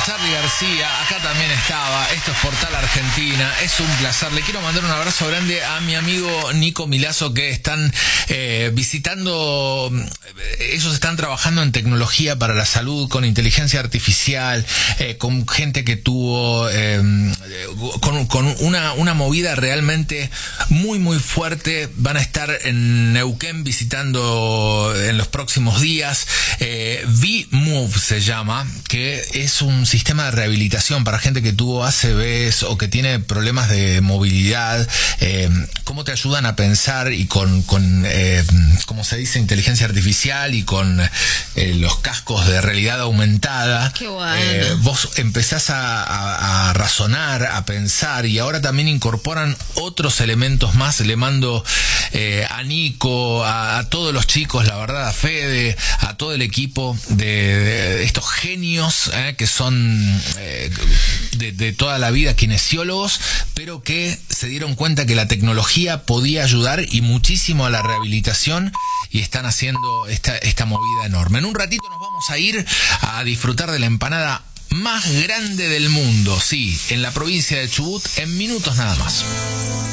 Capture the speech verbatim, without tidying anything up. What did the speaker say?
Charly García, acá también estaba. Esto es Portal Argentina. Es un placer. Le quiero mandar un abrazo grande a mi amigo Nico Milazzo, que están eh, visitando. Ellos están trabajando en tecnología para la salud, con inteligencia artificial, eh, con gente que tuvo eh, con, con una, una movida realmente muy muy fuerte. Van a estar en Neuquén visitando en los próximos días. eh, V-Move se llama, que es un sistema de rehabilitación para gente que tuvo A C Vs o que tiene problemas de movilidad. Eh, cómo te ayudan a pensar, y con, con eh, como se dice, inteligencia artificial, y con eh, los cascos de realidad aumentada. Qué bueno. eh, vos empezás a, a, a razonar, a pensar, y ahora también incorporan otros elementos más. Le mando eh, a Nico, a, a todos los chicos, la verdad, a Fede, a todo el equipo de, de estos genios eh, que son eh, de, de toda la vida kinesiólogos, pero que se dieron cuenta que la tecnología podía ayudar y muchísimo a la rehabilitación, y están haciendo esta, esta movida enorme. En un ratito nos vamos a ir a disfrutar de la empanada más grande del mundo, sí, en la provincia de Chubut, en minutos nada más.